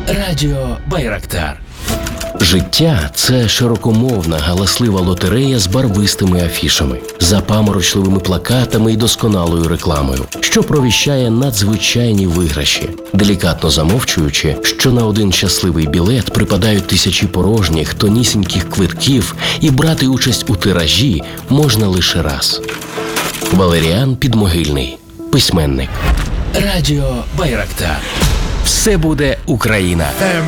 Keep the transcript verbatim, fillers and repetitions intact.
Радіо Байрактар. Життя – це широкомовна, галаслива лотерея з барвистими афішами, запаморочливими плакатами і досконалою рекламою, що провіщає надзвичайні виграші, делікатно замовчуючи, що на один щасливий білет припадають тисячі порожніх, тонісіньких квитків, і брати участь у тиражі можна лише раз. Валеріан Підмогильний, письменник. Радіо Байрактар. Все буде Україна.